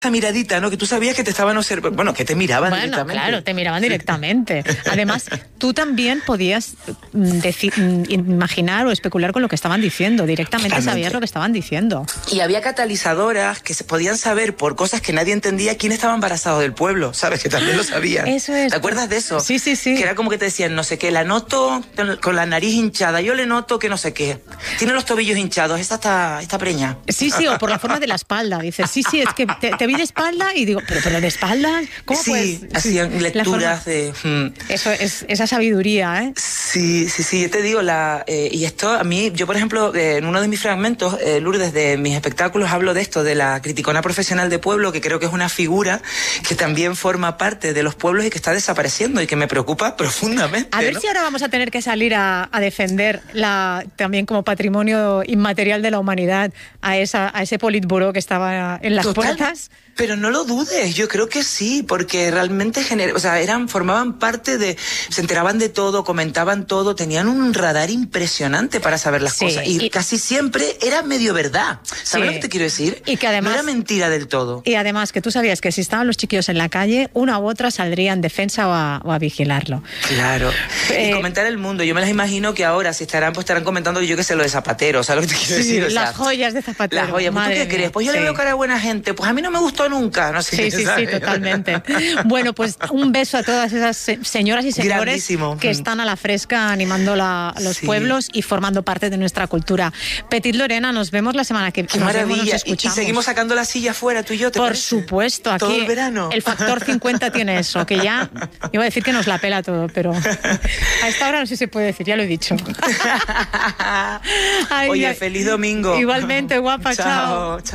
esa miradita, ¿no? Que tú sabías que te estaban observando, bueno, que te miraban directamente. Claro, te miraban directamente. Además, tú también podías imaginar o especular con lo que estaban diciendo. Directamente Totalmente. sabías lo que estaban diciendo. Y había catalizadoras que se podían saber por cosas que nadie entendía quién estaba embarazado del pueblo, ¿sabes? Que también lo sabían. Eso es. ¿Te acuerdas de eso? Sí. Que era como que te decían, no sé qué, la noto con la nariz hinchada, yo le noto que no sé qué. Tiene los tobillos hinchados, esta está preña. Sí, o por la forma de la espalda. Dices, sí, es que te vi de espalda y digo, pero de espalda, ¿cómo sí, hacían lecturas de... Eso es esa sabiduría, ¿eh? Sí, yo te digo, y esto a mí, yo por ejemplo, en uno de mis fragmentos, Lourdes, de mis espectáculos, hablo de esto, de la criticona profesional de pueblo, que creo que es una figura que también forma parte de los pueblos y que está desapareciendo y que me preocupa profundamente. A ver, ¿no? Si ahora vamos a tener que salir a defender también como patrimonio inmaterial de la humanidad a ese politburó que estaba en las puertas. Pero no lo dudes, yo creo que sí, porque realmente formaban parte se enteraban de todo, comentaban todo, tenían un radar impresionante para saber las cosas. Y casi siempre era medio verdad. ¿Sabes lo que te quiero decir? Y que además, no era mentira del todo. Y además que tú sabías que si estaban los chiquillos en la calle, una u otra saldría en defensa o a vigilarlo. Claro. Y comentar el mundo. Yo me las imagino que ahora si estarán comentando, yo qué sé, lo de Zapatero. ¿Sabes lo que te quiero decir? O sea, las joyas de Zapatero. Las joyas. ¿Tú qué crees? Pues yo le veo cara a buena gente. Pues a mí no me gustó nunca. No sé. Sí, totalmente. Bueno, pues un beso a todas esas señoras y señores Grandísimo. Que están a la fresca animando los pueblos y formando parte de nuestra cultura. Petit Lorena, nos vemos la semana que viene. Qué maravilla. Y seguimos sacando la silla afuera, tú y yo, ¿te parece? Supuesto, aquí todo el verano. El factor 50 tiene eso, que ya iba a decir que nos la pela todo, pero a esta hora no sé si se puede decir, ya lo he dicho. Oye, feliz domingo. Igualmente, guapa, chao.